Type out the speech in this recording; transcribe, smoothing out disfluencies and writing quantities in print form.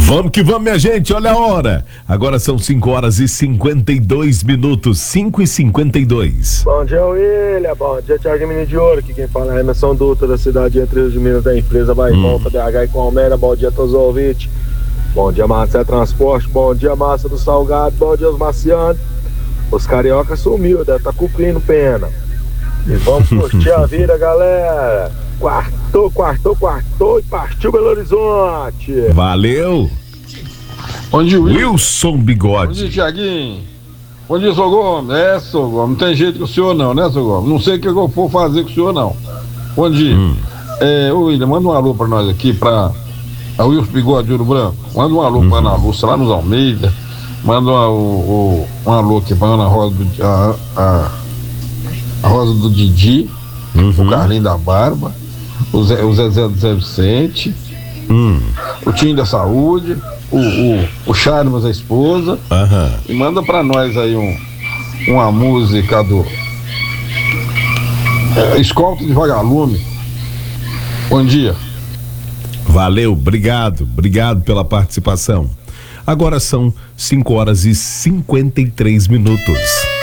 Vamos que vamos, minha gente, olha a hora. Agora são 5h52, 5h52. Bom dia, William. Bom dia, Thiago Menino de Ouro. Aqui quem fala é Emerson Dutra, da cidade Entre Rios de Minas, da empresa Vai e Volta, BH e Palmeira. Bom dia a todos os ouvintes. Bom dia, Márcia Transporte. Bom dia, Márcia do Salgado. Bom dia, os marcianos. Os carioca sumiu, deve estar cumprindo pena. E vamos curtir a vida, galera. Quartou e partiu Belo Horizonte. Valeu. Bom dia, Wilson Bigode. Bom dia, Thiaguinho. Bom dia, Sr. Gomes. Sr. Gomes, não tem jeito com o senhor não, né, Sr. Gomes? Não sei o que eu vou fazer com o senhor não. Bom dia. Ô William, manda um alô pra nós aqui, pra a Wilson Bigode de Ouro Branco. Manda um alô pra Ana Lúcia, lá nos Almeida. Manda um alô aqui pra Ana Rosa a Rosa do Didi, o Carlinho da Barba, o Zezé do Zé Vicente, o Tim da Saúde, o Charles, a esposa. E manda pra nós aí uma música do Escolta de Vagalume. Bom dia. Valeu, obrigado pela participação. Agora são 5h53.